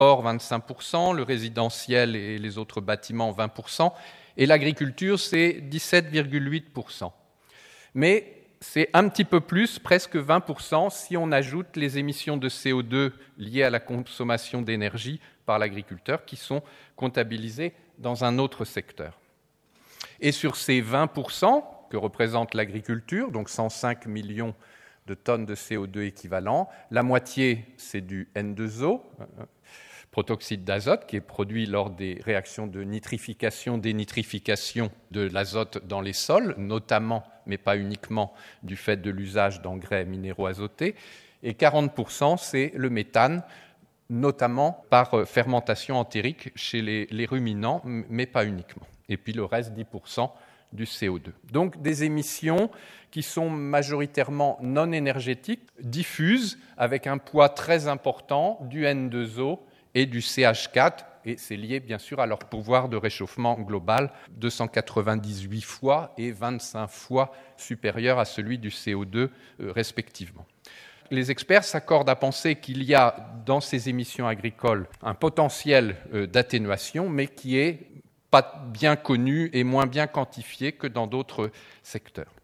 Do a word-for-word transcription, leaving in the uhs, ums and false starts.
transports vingt-cinq pour cent, le résidentiel et les autres bâtiments vingt pour cent, et l'agriculture c'est dix-sept virgule huit pour cent. Mais c'est un petit peu plus, presque vingt pour cent, si on ajoute les émissions de C O deux liées à la consommation d'énergie par l'agriculteur, qui sont comptabilisées dans un autre secteur. Et sur ces vingt pour cent que représente l'agriculture, donc cent cinq millions de tonnes de C O deux équivalent, la moitié, c'est du N deux O, protoxyde d'azote, qui est produit lors des réactions de nitrification, dénitrification de l'azote dans les sols, notamment, mais pas uniquement, du fait de l'usage d'engrais minéraux azotés. Et quarante pour cent, c'est le méthane, notamment par fermentation entérique chez les, les ruminants, mais pas uniquement. Et puis le reste, dix pour cent, du C O deux. Donc des émissions qui sont majoritairement non énergétiques, diffuses, avec un poids très important du N deux O et du C H quatre, et c'est lié bien sûr à leur pouvoir de réchauffement global, deux cent quatre-vingt-dix-huit fois et vingt-cinq fois supérieur à celui du C O deux euh, respectivement. Les experts s'accordent à penser qu'il y a dans ces émissions agricoles un potentiel euh, d'atténuation, mais qui est pas bien connu et moins bien quantifié que dans d'autres secteurs.